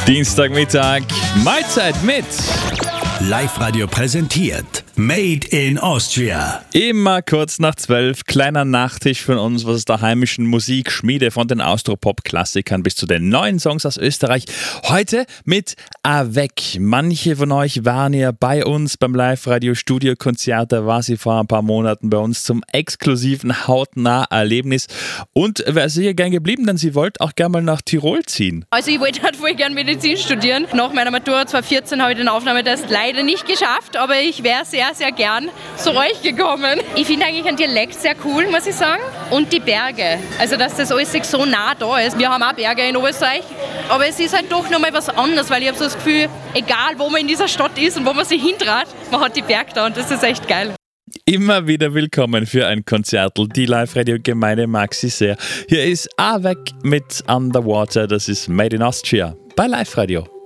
Dienstagmittag, Mahlzeit mit Live-Radio präsentiert Made in Austria. immer kurz nach 12, kleiner Nachtisch von uns, was aus der heimischen Musikschmiede, von den Austropop-Klassikern bis zu den neuen Songs aus Österreich. Heute mit Avec. Manche von euch waren ja bei uns beim Live-Radio-Studio-Konzert, da war sie vor ein paar Monaten bei uns zum exklusiven Hautnah-Erlebnis. Und wäre sicher gern geblieben, denn sie wollte auch gern mal nach Tirol ziehen. Also ich wollte halt voll gern Medizin studieren. Nach meiner Matura 2014 habe ich den Aufnahmetest leider nicht geschafft, aber ich wäre sehr, sehr gern zu euch gekommen. Ich finde eigentlich einen Dialekt sehr cool, muss ich sagen. Und die Berge. Also dass das alles so nah da ist. Wir haben auch Berge in Oberösterreich, aber es ist halt doch nochmal was anderes, weil ich habe so das Gefühl, egal wo man in dieser Stadt ist und wo man sich hintrat, man hat die Berge da und das ist echt geil. Immer wieder willkommen für ein Konzertl. Die Live-Radio-Gemeinde mag sie sehr. Hier ist Avec mit Underwater. Das ist Made in Austria bei Live-Radio.